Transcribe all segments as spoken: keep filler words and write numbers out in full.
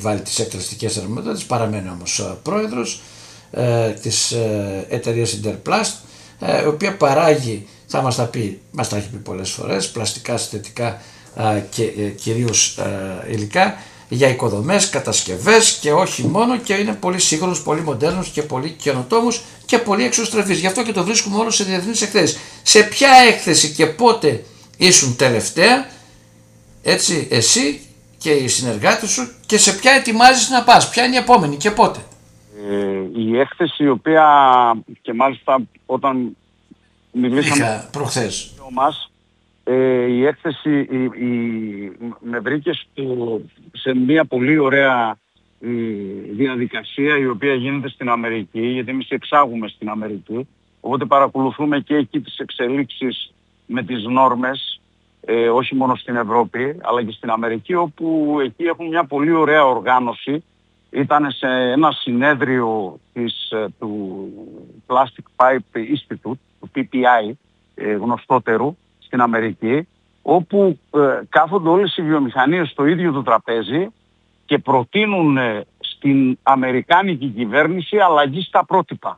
βάλει τις εκτελεστικές αρμοδιότητες, παραμένει όμως πρόεδρος ε, της ε, εταιρείας Interplast, ε, η οποία παράγει, θα μας τα πει, μας τα έχει πει πολλές φορές, πλαστικά, συνθετικά ε, και ε, κυρίως ε, υλικά για οικοδομές, κατασκευές και όχι μόνο, και είναι πολύ σύγχρονος, πολύ μοντέρνος και πολύ καινοτόμος και πολύ εξωστρεφής. Γι' αυτό και το βρίσκουμε όλο σε διεθνείς εκθέσεις. Σε ποια έκθεση και πότε ήσουν τελευταία, έτσι, εσύ και οι συνεργάτες σου, και σε ποια ετοιμάζεις να πας, ποια είναι η επόμενη και πότε? Ε, η έκθεση η οποία, και μάλιστα όταν μιλήσαμε Είχα προχθές μας, ε, η έκθεση η, η, με βρήκε στο, σε μια πολύ ωραία ε, διαδικασία η οποία γίνεται στην Αμερική, γιατί εμείς εξάγουμε στην Αμερική, οπότε παρακολουθούμε και εκεί τις εξελίξεις με τις νόρμες, ε, όχι μόνο στην Ευρώπη αλλά και στην Αμερική, όπου εκεί έχουν μια πολύ ωραία οργάνωση. Ήταν σε ένα συνέδριο της, του Plastic Pipe Institute, του πι πι άι, ε, γνωστότερου στην Αμερική, όπου ε, κάθονται όλες οι βιομηχανίες στο ίδιο το τραπέζι και προτείνουν ε, στην αμερικάνικη κυβέρνηση αλλαγή στα πρότυπα.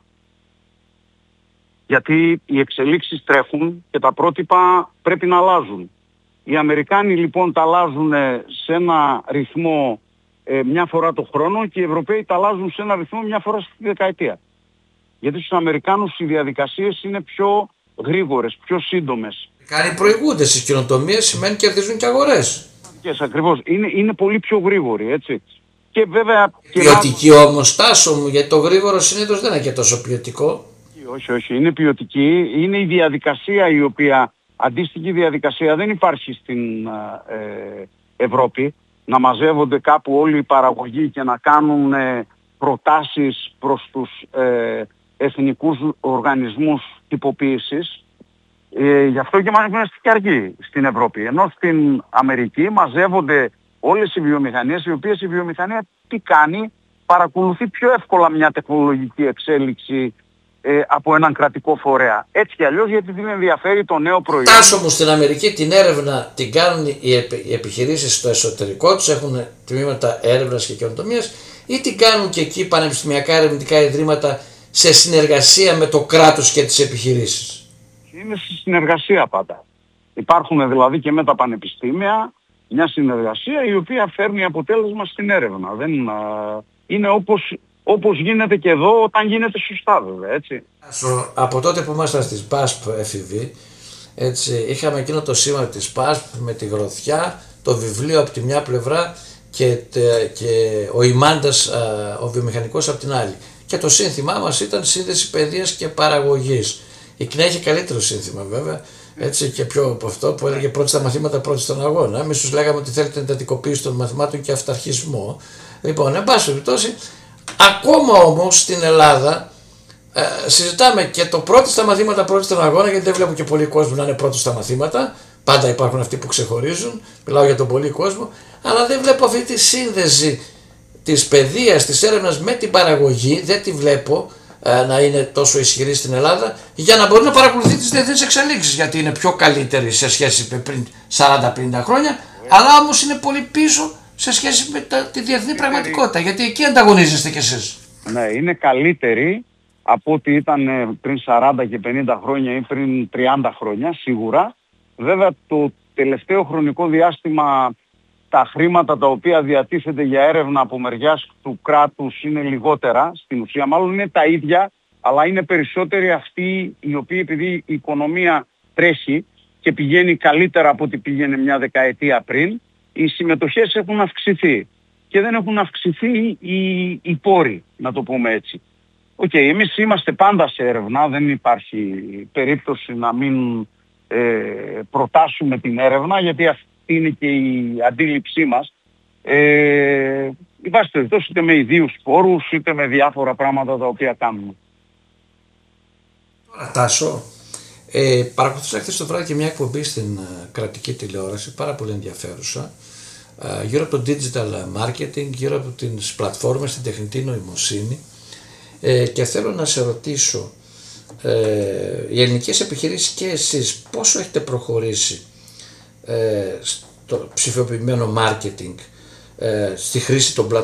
Γιατί οι εξελίξεις τρέχουν και τα πρότυπα πρέπει να αλλάζουν. Οι Αμερικάνοι λοιπόν τα αλλάζουν σε ένα ρυθμό ε, μια φορά το χρόνο και οι Ευρωπαίοι τα αλλάζουν σε ένα ρυθμό μια φορά στη δεκαετία. Γιατί στους Αμερικάνους οι διαδικασίες είναι πιο γρήγορες, πιο σύντομες. Κάνει προηγούνται στις καινοτομίες, σημαίνει κερδίζουν και αγορές. Και ακριβώς. Είναι, είναι πολύ πιο γρήγοροι, έτσι. Και βέβαια... Ποιοτική και... όμως, Τάσο μου, γιατί το γρήγορο συνήθως δεν είναι και τόσο ποιοτικό. Όχι, όχι, είναι ποιοτική. Είναι η διαδικασία η οποία, αντίστοιχη διαδικασία δεν υπάρχει στην ε, Ευρώπη. Να μαζεύονται κάπου όλοι οι παραγωγοί και να κάνουν ε, προτάσεις προς τους ε, εθνικούς οργανισμούς τυποποίησης. Ε, γι' αυτό και μας είμαστε και αργοί στην Ευρώπη. Ενώ στην Αμερική μαζεύονται όλες οι βιομηχανίες, οι οποίες η βιομηχανία τι κάνει, παρακολουθεί πιο εύκολα μια τεχνολογική εξέλιξη ε, από έναν κρατικό φορέα. Έτσι κι αλλιώς, γιατί την ενδιαφέρει το νέο προϊόν. Τάσο μου, στην Αμερική την έρευνα την κάνουν οι, επι, οι επιχειρήσεις στο εσωτερικό τους, έχουν τμήματα έρευνας και καινοτομίας, ή την κάνουν και εκεί πανεπιστημιακά ερευνητικά ιδρύματα σε συνεργασία με το κράτος και τις επιχειρήσεις? Είναι στη συνεργασία πάντα. Υπάρχουν δηλαδή και με τα πανεπιστήμια μια συνεργασία η οποία φέρνει αποτέλεσμα στην έρευνα. Δεν, α, είναι όπως, όπως γίνεται και εδώ, όταν γίνεται σωστά βέβαια, έτσι. Από τότε που ήμασταν στις πάσπ εφηβή, έτσι, είχαμε εκείνο το σήμα της πάσπ με τη γροθιά, το βιβλίο από τη μια πλευρά και, τε, και ο ημάντας, α, ο βιομηχανικός από την άλλη. Και το σύνθημά μας ήταν σύνδεση παιδείας και παραγωγής. Η ΚΝΕ είχε καλύτερο σύνθημα βέβαια, έτσι, και πιο από αυτό που έλεγε πρώτη στα μαθήματα, πρώτη στον αγώνα. Εμείς τους λέγαμε ότι θέλετε εντατικοποίηση των μαθημάτων και αυταρχισμό. Λοιπόν, εν πάση περιπτώσει, ακόμα όμως στην Ελλάδα ε, συζητάμε και το πρώτη στα μαθήματα, πρώτη στον αγώνα, γιατί δεν βλέπω και πολύ κόσμο να είναι πρώτο στα μαθήματα. Πάντα υπάρχουν αυτοί που ξεχωρίζουν, μιλάω για τον πολύ κόσμο, αλλά δεν βλέπω αυτή τη σύνδεση της παιδείας, της έρευνας με την παραγωγή, δεν τη βλέπω να είναι τόσο ισχυρή στην Ελλάδα για να μπορεί να παρακολουθεί τις διεθνείς εξελίξεις, γιατί είναι πιο καλύτερη σε σχέση με πριν σαράντα πενήντα χρόνια, αλλά όμως είναι πολύ πίσω σε σχέση με τα, τη διεθνή πραγματικότητα, γιατί εκεί ανταγωνίζεστε κι εσείς. Ναι, είναι καλύτερη από ό,τι ήταν πριν σαράντα και πενήντα χρόνια ή πριν τριάντα χρόνια, σίγουρα. Βέβαια το τελευταίο χρονικό διάστημα τα χρήματα τα οποία διατίθεται για έρευνα από μεριάς του κράτους είναι λιγότερα, στην ουσία μάλλον είναι τα ίδια, αλλά είναι περισσότεροι αυτοί οι οποίοι, επειδή η οικονομία τρέχει και πηγαίνει καλύτερα από ό,τι πήγαινε μια δεκαετία πριν, οι συμμετοχές έχουν αυξηθεί και δεν έχουν αυξηθεί οι, οι πόροι, να το πούμε έτσι. Οκ, okay, εμείς είμαστε πάντα σε έρευνα, δεν υπάρχει περίπτωση να μην ε, προτάσουμε την έρευνα, γιατί αυτή είναι και η αντίληψή μας. Ε, Υπάρχει περιπτώσει είτε με ιδίους πόρους είτε με διάφορα πράγματα τα οποία κάνουμε. Τώρα Τάσο, ε, παρακολουθούσα χθες το βράδυ και μια εκπομπή στην uh, κρατική τηλεόραση, πάρα πολύ ενδιαφέρουσα, uh, γύρω από το digital marketing, γύρω από τις πλατφόρμες, την τεχνητή νοημοσύνη, ε, και θέλω να σε ρωτήσω, ε, οι ελληνικές επιχειρήσεις και εσείς πόσο έχετε προχωρήσει ε, στο ψηφιοποιημένο marketing, ε, στη χρήση των πλατφόρμων